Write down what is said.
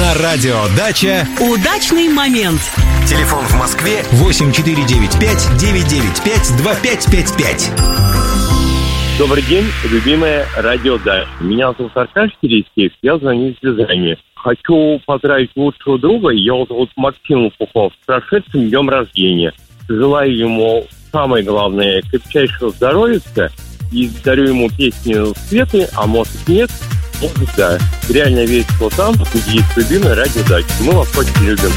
На радио «Дача» удачный момент. Телефон в Москве 8495-995-2555. Добрый день, любимая радио «Дача». Меня зовут Аркадий Кирейский, я звоню из Рязани. Хочу поздравить лучшего друга, его зовут Максим Лопухов, с прошедшим днем рождения. Желаю ему, самое главное, крепчайшего здоровья, и дарю ему песню Светы, а может нет, может да. Реально весело там, где есть любимая радио «Дача». Мы вас очень любим.